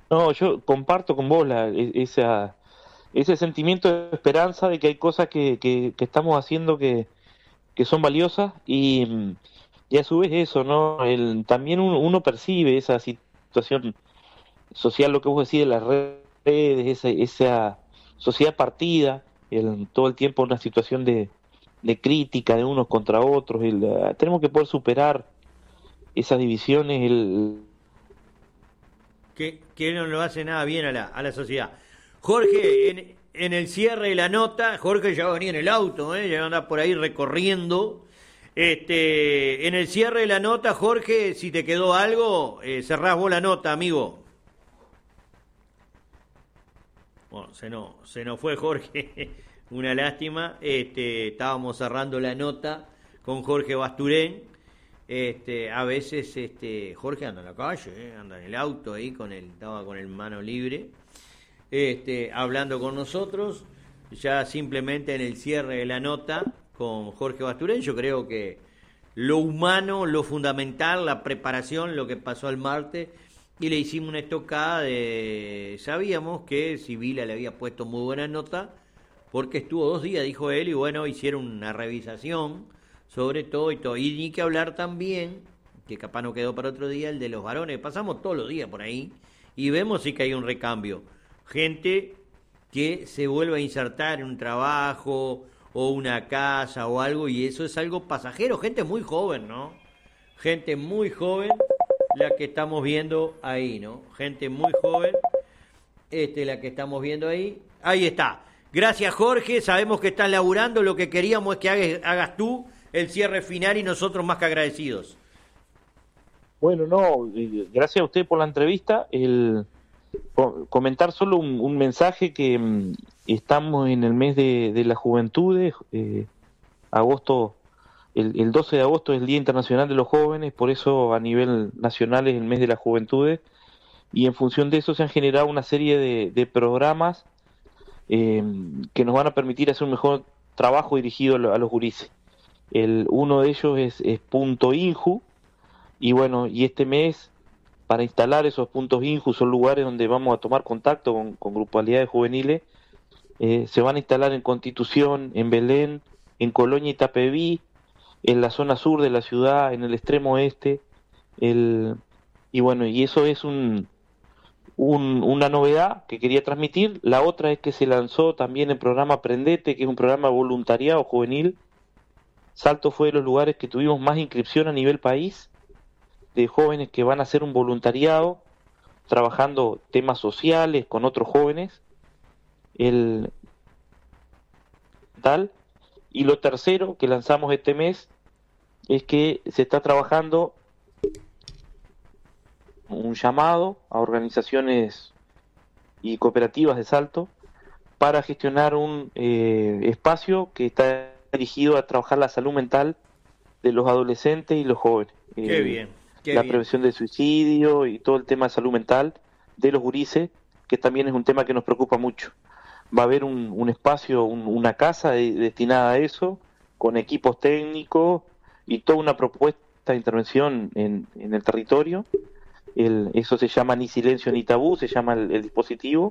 No, yo comparto con vos ese sentimiento de esperanza de que hay cosas que estamos haciendo que son valiosas y a su vez eso, ¿no? También uno percibe esa situación social, lo que vos decís de las redes, esa sociedad partida, todo el tiempo una situación de crítica de unos contra otros, tenemos que poder superar esas divisiones, Que no lo hace nada bien a la sociedad. Jorge, en el cierre de la nota, Jorge ya venía en el auto, ya anda por ahí recorriendo. En el cierre de la nota, Jorge, si te quedó algo, cerrás vos la nota, amigo. Bueno, se nos fue Jorge, una lástima. Estábamos cerrando la nota con Jorge Basturén. A veces Jorge anda en la calle, anda en el auto ahí estaba con el mano libre, hablando con nosotros, ya simplemente en el cierre de la nota con Jorge Basturén. Yo creo que lo humano, lo fundamental, la preparación, lo que pasó el martes, y le hicimos una estocada sabíamos que Sibila le había puesto muy buena nota, porque estuvo 2 días, dijo él, y bueno, hicieron una revisación sobre todo y todo. Y ni que hablar también, que capaz no quedó para otro día, el de los varones. Pasamos todos los días por ahí y vemos sí que hay un recambio. Gente que se vuelve a insertar en un trabajo o una casa o algo, y eso es algo pasajero. Gente muy joven, ¿no? Gente muy joven la que estamos viendo ahí, ¿no? Gente muy joven, la que estamos viendo ahí. Ahí está. Gracias, Jorge. Sabemos que estás laburando. Lo que queríamos es que hagas tú el cierre final y nosotros más que agradecidos. bueno, no, gracias a usted por la entrevista. Comentar solo un mensaje que estamos en el mes de la juventud, agosto, el 12 de agosto es el Día Internacional de los Jóvenes, por eso a nivel nacional es el mes de la juventud, y en función de eso se han generado una serie de programas eh, que nos van a permitir hacer un mejor trabajo dirigido a los gurises. Uno de ellos es Punto Inju, y bueno, y este mes, para instalar esos puntos INJU, son lugares donde vamos a tomar contacto con grupalidades juveniles, se van a instalar en Constitución, en Belén, en Colonia y Tapeví, en la zona sur de la ciudad, en el extremo oeste, y bueno, y eso es una novedad que quería transmitir. La otra es que se lanzó también el programa Aprendete, que es un programa de voluntariado juvenil. Salto fue de los lugares que tuvimos más inscripción a nivel país, de jóvenes que van a hacer un voluntariado trabajando temas sociales con otros jóvenes, el tal. Y lo tercero que lanzamos este mes es que se está trabajando un llamado a organizaciones y cooperativas de Salto para gestionar un espacio que está dirigido a trabajar la salud mental de los adolescentes y los jóvenes. Qué bien, qué La bien. prevención del suicidio y todo el tema de salud mental de los gurises, que también es un tema que nos preocupa mucho. Va a haber un espacio, una casa destinada a eso, con equipos técnicos y toda una propuesta de intervención en el territorio. Eso se llama Ni Silencio ni Tabú, se llama el dispositivo.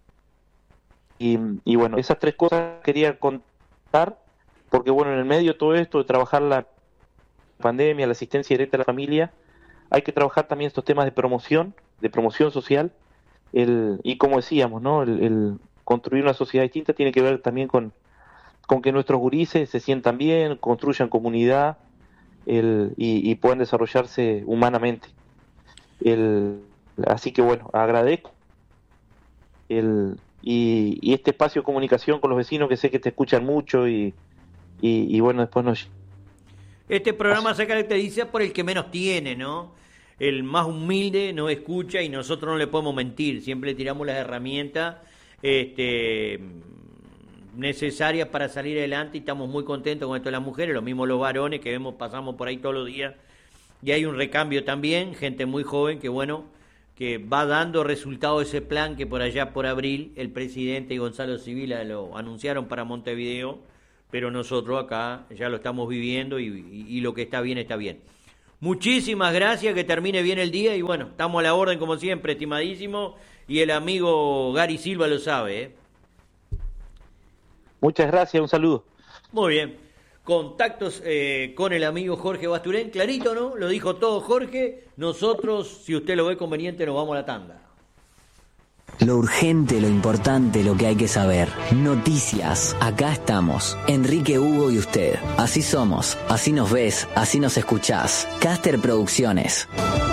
Y bueno, esas tres cosas quería contar, porque bueno, en el medio de todo esto, de trabajar la pandemia, la asistencia directa a la familia, hay que trabajar también estos temas de promoción social, y como decíamos, ¿no? El construir una sociedad distinta tiene que ver también con que nuestros gurises se sientan bien, construyan comunidad, y puedan desarrollarse humanamente. El, Así que bueno, agradezco y este espacio de comunicación con los vecinos que sé que te escuchan mucho y bueno, después nos... Este programa se caracteriza por el que menos tiene, ¿no? El más humilde no escucha y nosotros no le podemos mentir. Siempre tiramos las herramientas este, necesarias para salir adelante y estamos muy contentos con esto de las mujeres, lo mismo los varones que vemos, pasamos por ahí todos los días. Y hay un recambio también, gente muy joven que bueno, que va dando resultado ese plan que por allá por abril el presidente y Gonzalo Sibila lo anunciaron para Montevideo, pero nosotros acá ya lo estamos viviendo y lo que está bien está bien. Muchísimas gracias, que termine bien el día y bueno, estamos a la orden como siempre, estimadísimo, y el amigo Gary Silva lo sabe, ¿eh? Muchas gracias, un saludo. Muy bien. Contactos con el amigo Jorge Basturén, clarito, ¿no? Lo dijo todo Jorge. Nosotros, si usted lo ve conveniente, nos vamos a la tanda. Lo urgente, lo importante, lo que hay que saber. Noticias. Acá estamos. Enrique, Hugo y usted. Así somos. Así nos ves. Así nos escuchás. Caster Producciones.